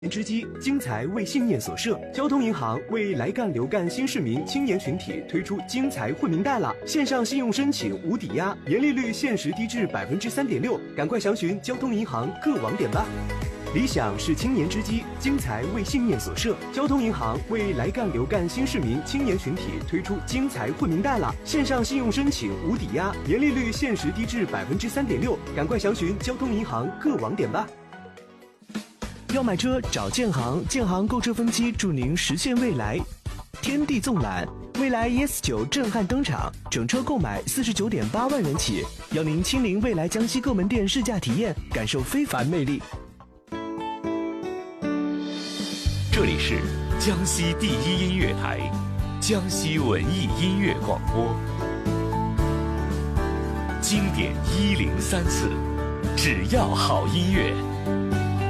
之机，精才为信念所设。交通银行为来干留干新市民青年群体推出精才惠民贷了，线上信用申请无抵押，年利率限时低至3.6%，赶快详询交通银行各网点吧。理想是青年之基，精才为信念所设。交通银行为来干留干新市民青年群体推出精才惠民贷了，线上信用申请无抵押，年利率限时低至3.6%，赶快详询交通银行各网点吧。要买车找建行，建行购车分期助您实现未来。天地纵览，蔚来 ES9 震撼登场，整车购买49.8万元起，邀您亲临蔚来江西各门店试驾体验，感受非凡魅力。 这里是江西第一音乐台，江西文艺音乐广播，经典1034，只要好音乐。